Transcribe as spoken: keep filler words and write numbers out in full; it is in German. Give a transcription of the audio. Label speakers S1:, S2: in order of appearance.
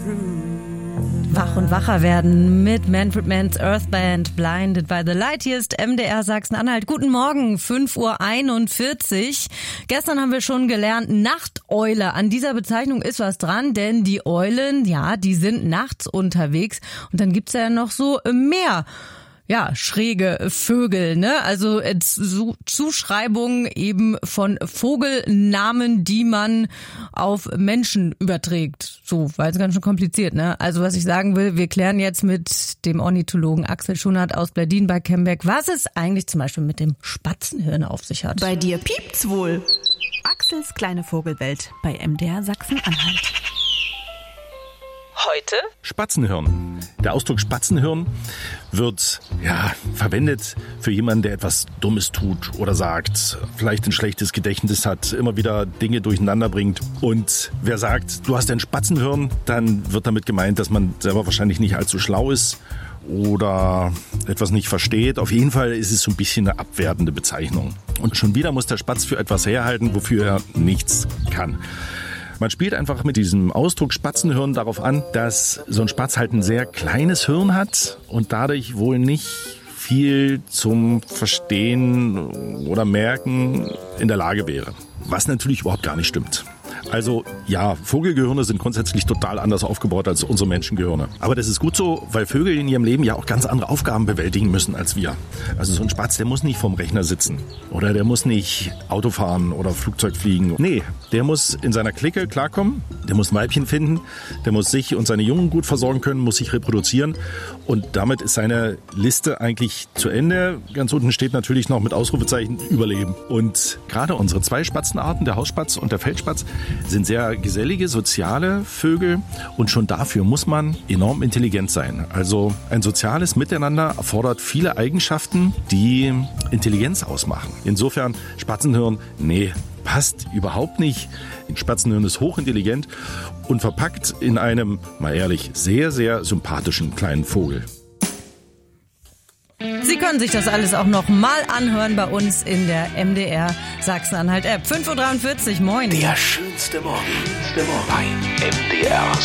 S1: Wach und wacher werden mit Manfred Mann's Earth Band, Blinded by the Light. Hier ist M D R Sachsen-Anhalt. Guten Morgen, fünf Uhr einundvierzig. Gestern haben wir schon gelernt, Nachteule. An dieser Bezeichnung ist was dran, denn die Eulen, ja, die sind nachts unterwegs. Und dann gibt's ja noch so mehr, ja, schräge Vögel, ne? Also äh, Zuschreibungen eben von Vogelnamen, die man auf Menschen überträgt. So, war jetzt ganz schön kompliziert, ne? Also was ich sagen will, wir klären jetzt mit dem Ornithologen Axel Schunert aus Bledin bei Kemberg, was es eigentlich zum Beispiel mit dem Spatzenhirn auf sich hat.
S2: Bei dir piept's wohl. Axels kleine Vogelwelt bei M D R Sachsen-Anhalt.
S1: Heute?
S3: Spatzenhirn. Der Ausdruck Spatzenhirn wird ja verwendet für jemanden, der etwas Dummes tut oder sagt, vielleicht ein schlechtes Gedächtnis hat, immer wieder Dinge durcheinander bringt. Und wer sagt, du hast ein Spatzenhirn, dann wird damit gemeint, dass man selber wahrscheinlich nicht allzu schlau ist oder etwas nicht versteht. Auf jeden Fall ist es so ein bisschen eine abwertende Bezeichnung. Und schon wieder muss der Spatz für etwas herhalten, wofür er nichts kann. Man spielt einfach mit diesem Ausdruck Spatzenhirn darauf an, dass so ein Spatz halt ein sehr kleines Hirn hat und dadurch wohl nicht viel zum Verstehen oder Merken in der Lage wäre. Was natürlich überhaupt gar nicht stimmt. Also ja, Vogelgehirne sind grundsätzlich total anders aufgebaut als unsere Menschengehirne. Aber das ist gut so, weil Vögel in ihrem Leben ja auch ganz andere Aufgaben bewältigen müssen als wir. Also so ein Spatz, der muss nicht vorm Rechner sitzen oder der muss nicht Auto fahren oder Flugzeug fliegen. Nee, der muss in seiner Clique klarkommen, der muss ein Weibchen finden, der muss sich und seine Jungen gut versorgen können, muss sich reproduzieren und damit ist seine Liste eigentlich zu Ende. Ganz unten steht natürlich noch mit Ausrufezeichen Überleben. Und gerade unsere zwei Spatzenarten, der Hausspatz und der Feldspatz, sind sehr gesellige, soziale Vögel und schon dafür muss man enorm intelligent sein. Also ein soziales Miteinander erfordert viele Eigenschaften, die Intelligenz ausmachen. Insofern Spatzenhirn, nee, passt überhaupt nicht. Ein Spatzenhirn ist hochintelligent und verpackt in einem, mal ehrlich, sehr, sehr sympathischen kleinen Vogel.
S1: Sie können sich das alles auch noch mal anhören bei uns in der M D R Sachsen-Anhalt App. fünf Uhr dreiundvierzig, moin.
S4: Der schönste Morgen bei M D R